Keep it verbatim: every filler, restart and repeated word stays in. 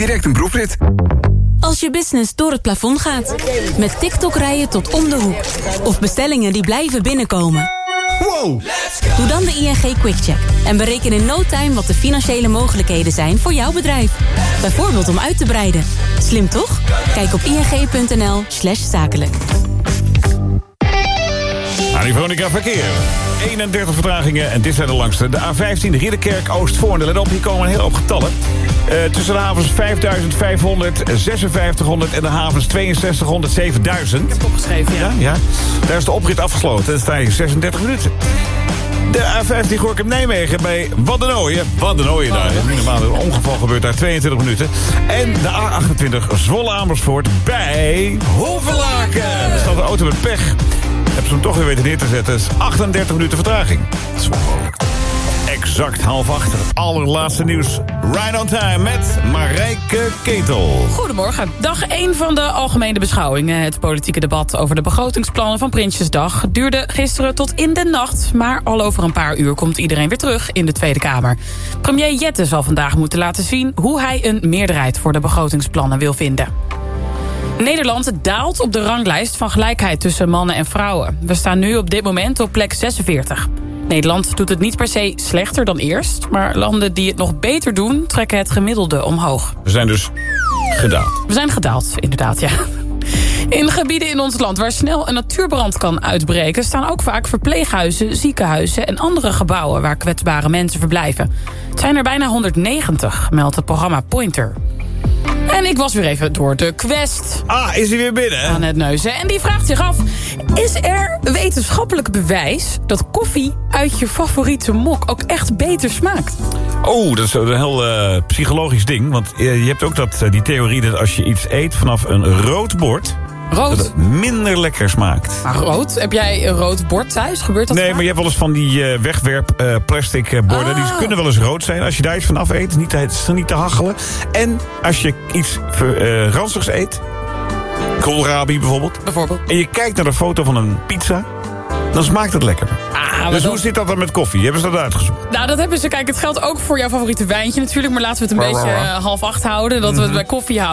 direct een proefrit. Als je business door het plafond gaat. Met TikTok rijden tot om de hoek. Of bestellingen die blijven binnenkomen. Wow! Doe dan de I N G QuickCheck. En bereken in no time wat de financiële mogelijkheden zijn voor jouw bedrijf. Bijvoorbeeld om uit te breiden. Slim toch? Kijk op ing.nl slash zakelijk. Veronica Verkeer. eenendertig vertragingen en dit zijn de langste. De A vijftien Ridderkerk Oostvoorn. Let op, hier komen een hele hoop getallen. Uh, tussen de havens vijfduizend vijfhonderd, zesenvijftighonderd en de havens tweeënzestighonderd, zevenduizend. Ik heb het opgeschreven, ja. ja. Ja, daar is de oprit afgesloten. Dan sta je zesendertig minuten. De A vijftien Gorkum-Nijmegen bij Waddenooien. Waddenooien daar. Niet normaal, een ongeval gebeurt daar tweeëntwintig minuten. En de A achtentwintig Zwolle-Amersfoort bij Hoevelaken. Er staat een auto met pech. Hebben ze hem toch weer weten neer te zetten. Het is achtendertig minuten vertraging. Dat is onmogelijk. Exact half acht. Het allerlaatste nieuws. Right on time met Marijke Ketel. Goedemorgen. Dag één van de algemene beschouwingen. Het politieke debat over de begrotingsplannen van Prinsjesdag duurde gisteren tot in de nacht. Maar al over een paar uur komt iedereen weer terug in de Tweede Kamer. Premier Jette zal vandaag moeten laten zien hoe hij een meerderheid voor de begrotingsplannen wil vinden. Nederland daalt op de ranglijst van gelijkheid tussen mannen en vrouwen. We staan nu op dit moment op plek zesenveertig. Nederland doet het niet per se slechter dan eerst, maar landen die het nog beter doen trekken het gemiddelde omhoog. We zijn dus gedaald. We zijn gedaald, inderdaad, ja. In gebieden in ons land waar snel een natuurbrand kan uitbreken staan ook vaak verpleeghuizen, ziekenhuizen en andere gebouwen waar kwetsbare mensen verblijven. Het zijn er bijna honderdnegentig, meldt het programma Pointer. En ik was weer even door de Quest. Ah, is hij weer binnen? Aan het neuzen. En die vraagt zich af, is er wetenschappelijk bewijs dat koffie uit je favoriete mok ook echt beter smaakt? Oh, dat is een heel uh, psychologisch ding. Want uh, je hebt ook dat, uh, die theorie dat als je iets eet vanaf een rood bord, rood? dat het minder lekker smaakt. Maar rood? Heb jij een rood bord thuis? Gebeurt dat Nee, vaak? maar je hebt wel eens van die uh, wegwerp uh, plastic uh, borden. Ah. Die kunnen wel eens rood zijn. Als je daar iets van af eet, is niet te, is niet te hachelen. En als je iets uh, ranzigs eet, koolrabi bijvoorbeeld, bijvoorbeeld, en je kijkt naar de foto van een pizza, dan smaakt het lekkerder. Ah, dus dan... hoe zit dat dan met koffie? Hebben ze dat uitgezocht? Nou, dat hebben ze. Kijk, het geldt ook voor jouw favoriete wijntje natuurlijk. Maar laten we het een beetje uh, half acht houden. Dat we het bij koffie houden.